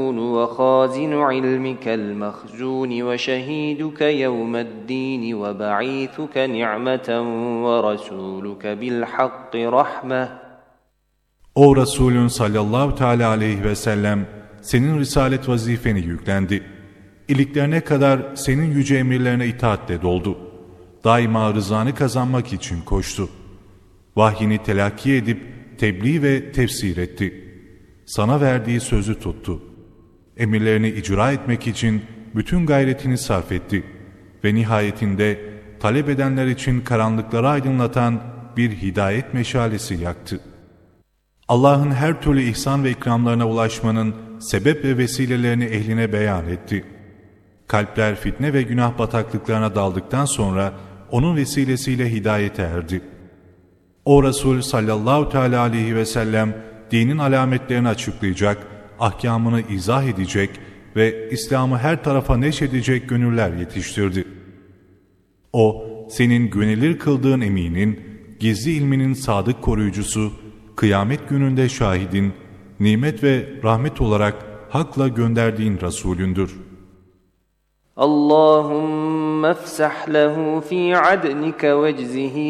وخازن علمك المخزون وشهيدك يوم الدين وبعيثك نعمة ورسولك بالحق رحمة. O Resulün sallallahu teala aleyhi ve sellem senin risalet vazifeni yüklendi. İliklerine kadar senin yüce emirlerine itaatle doldu. Daima rızanı kazanmak için koştu. Vahyini telakki edip tebliğ ve tefsir etti. Sana verdiği sözü tuttu. Emirlerini icra etmek için bütün gayretini sarf etti. Ve nihayetinde talep edenler için karanlıkları aydınlatan bir hidayet meşalesi yaktı. Allah'ın her türlü ihsan ve ikramlarına ulaşmanın sebep ve vesilelerini ehline beyan etti. Kalpler fitne ve günah bataklıklarına daldıktan sonra onun vesilesiyle hidayete erdi. O Resul sallallahu teala aleyhi ve sellem dinin alametlerini açıklayacak, ahkamını izah edecek ve İslam'ı her tarafa neşredecek gönüller yetiştirdi. O, senin güvenilir kıldığın eminin, gizli ilminin sadık koruyucusu, kıyamet gününde şahidin, nimet ve rahmet olarak hakla gönderdiğin Resulündür. Allahümme efsah lehu fi adnika vecizihi